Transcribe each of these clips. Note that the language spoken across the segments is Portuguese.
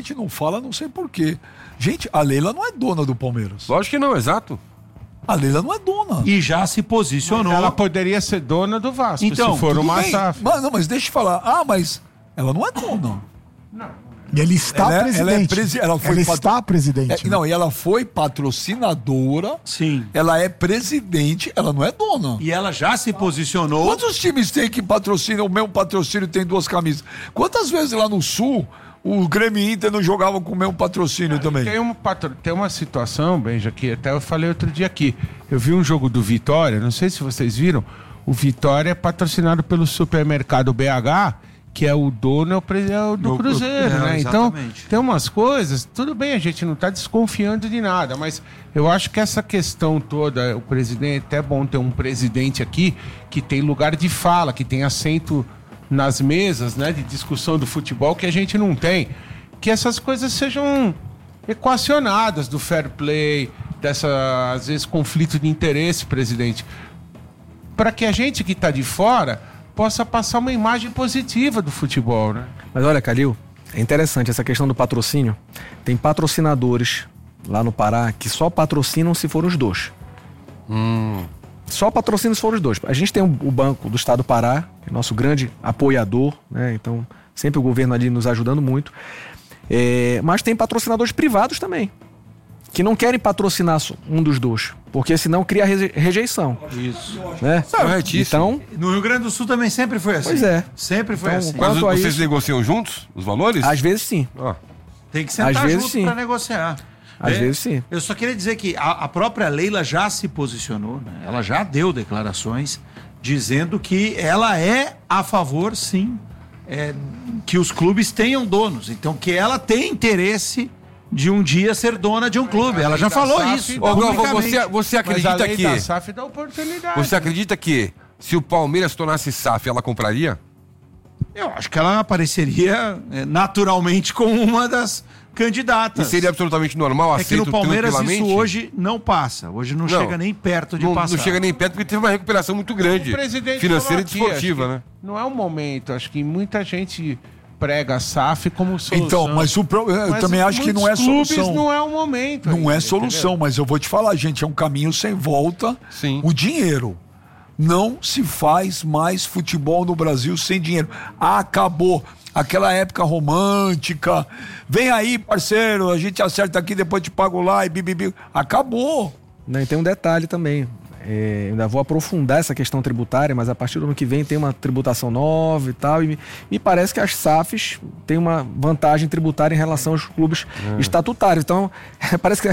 gente não fala, não sei porquê. Gente, a Leila não é dona do Palmeiras. Lógico que não, exato. A Leila não é dona. E já se posicionou. Ela poderia ser dona do Vasco, Então, se for Tudo uma bem, SAF. mas deixa eu falar. Mas ela não é dona. E ele está presidente. Ela está presidente. Não, e ela foi patrocinadora. Sim. Ela é presidente, ela não é dona. E ela já se posicionou. Quantos times tem que patrocinam? O mesmo patrocínio tem 2 camisas. Quantas vezes lá no Sul o Grêmio e Inter não jogavam com o mesmo patrocínio também? Tem uma situação, Benja, que até eu falei outro dia aqui. Eu vi um jogo do Vitória, não sei se vocês viram. O Vitória é patrocinado pelo supermercado BH, que é o dono do Cruzeiro, né? Então, tem umas coisas, tudo bem, a gente não está desconfiando de nada, mas eu acho que essa questão toda, o presidente, é bom ter um presidente aqui que tem lugar de fala, que tem assento nas mesas, né, de discussão do futebol, que a gente não tem. Que essas coisas sejam equacionadas, do fair play, dessa, às vezes, conflito de interesse, presidente, para que a gente que está de fora possa passar uma imagem positiva do futebol, né? Mas olha, Calil, é interessante essa questão do patrocínio. Tem patrocinadores lá no Pará que só patrocinam se for os 2. Só patrocinam se for os 2. A gente tem o Banco do Estado do Pará, que é nosso grande apoiador, né? Então, sempre o governo ali nos ajudando muito. Mas tem patrocinadores privados também, que não querem patrocinar um dos 2, porque senão cria rejeição. Isso. Né? Então, no Rio Grande do Sul também sempre foi assim. Pois é. Sempre foi assim. Mas vocês isso, negociam juntos os valores? Às vezes sim. Tem que sentar Às vezes, junto sim. para negociar. Às vezes sim. Eu só queria dizer que a própria Leila já se posicionou, né? Ela já deu declarações dizendo que ela é a favor, sim, que os clubes tenham donos. Então, que ela tem interesse de um dia ser dona de um clube. Ela já falou isso. Você acredita Mas a lei que... da SAF dá oportunidade. Você acredita que se o Palmeiras tornasse SAF, ela compraria? Eu acho que ela apareceria naturalmente como uma das candidatas. E seria absolutamente normal, que no Palmeiras tranquilamente? isso hoje não passa. Hoje não chega nem perto de passar. Não chega nem perto porque teve uma recuperação muito grande, financeira e desportiva, né? Não é o momento. Acho que muita gente prega a SAF como solução. Então, mas eu também acho que não é solução. Não é o momento. Não é solução, entendeu? Mas eu vou te falar, gente, é um caminho sem volta. Sim. O dinheiro. Não se faz mais futebol no Brasil sem dinheiro. Acabou. Aquela época romântica. Vem aí, parceiro, a gente acerta aqui, depois te pago lá e bibibi. Acabou. Não, e tem um detalhe também. Ainda vou aprofundar essa questão tributária, mas a partir do ano que vem tem uma tributação nova e tal, e me parece que as SAFs têm uma vantagem tributária em relação aos clubes estatutários. Então, parece que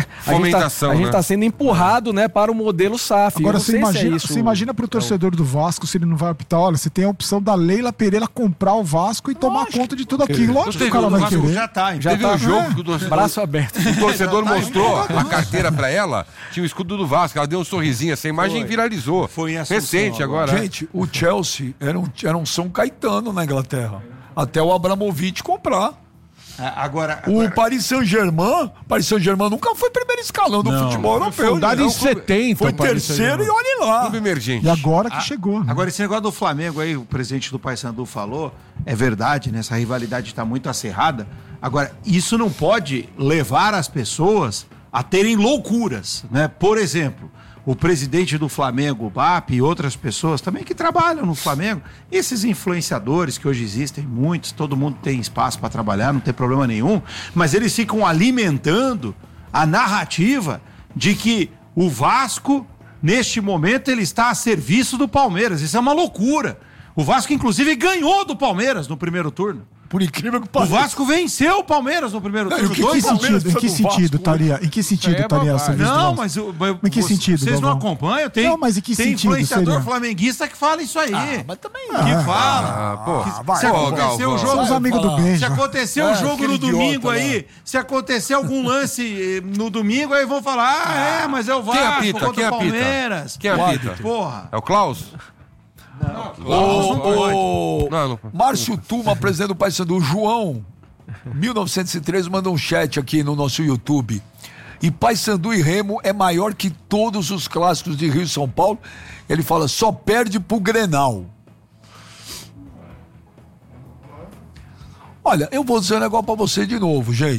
a gente está sendo empurrado, né, para o modelo SAF. Agora, você imagina para o torcedor do Vasco, se ele não vai optar, olha, você tem a opção da Leila Pereira comprar o Vasco e tomar conta de tudo aquilo. Lógico que o cara vai querer. Já teve um jogo que o torcedor... Braço aberto. O torcedor mostrou a carteira para ela, tinha o escudo do Vasco, ela deu um sorrisinho assim, a imagem viralizou. Foi recente agora. Gente, o Chelsea era um São Caetano na Inglaterra. Até o Abramovich comprar. Agora... O Paris Saint-Germain nunca foi primeiro escalão do futebol europeu. Fundado em 70. Foi terceiro e olhe lá. Clube emergente. E agora que chegou. Né? Agora, esse negócio do Flamengo aí, o presidente do Paysandu falou, é verdade, né? Essa rivalidade está muito acirrada. Agora, isso não pode levar as pessoas a terem loucuras, né? Por exemplo, o presidente do Flamengo, o BAP, e outras pessoas também que trabalham no Flamengo, esses influenciadores que hoje existem, muitos, todo mundo tem espaço para trabalhar, não tem problema nenhum, mas eles ficam alimentando a narrativa de que o Vasco, neste momento, ele está a serviço do Palmeiras. Isso é uma loucura. O Vasco, inclusive, ganhou do Palmeiras no primeiro turno. Por incrível que O pareça. Vasco venceu o Palmeiras no primeiro turno. Em que sentido, Taria? Em que sentido estaria essa visão? Não, mas em que sentido, vocês não Galvão? acompanham? Tem, não, mas em que tem sentido influenciador seria? flamenguista que fala isso aí. Mas também que fala. Se aconteceu o jogo... São os amigos do Benja. Se aconteceu o jogo no domingo idiota, aí, se acontecer algum lance no domingo, aí vão falar, mas é o Vasco contra o Palmeiras. Quem apita? Porra. É o Klaus? Márcio Tuma, presidente do Paysandu, o João, 1913, manda um chat aqui no nosso YouTube. E Paysandu e Remo é maior que todos os clássicos de Rio e São Paulo. Ele fala, só perde pro Grenal. Olha, eu vou dizer um negócio pra você de novo, gente.